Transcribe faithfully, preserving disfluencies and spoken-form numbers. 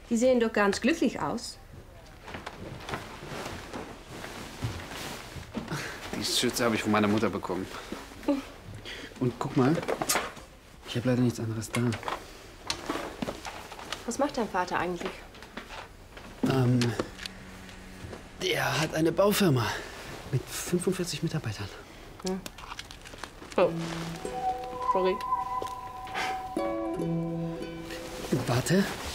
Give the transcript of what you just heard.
Die sehen doch ganz glücklich aus. Die Schürze habe ich von meiner Mutter bekommen. Und guck mal, ich habe leider nichts anderes da. Was macht dein Vater eigentlich? Ähm, der hat eine Baufirma mit fünfundvierzig Mitarbeitern. Hm. Oh. Sorry. Warte.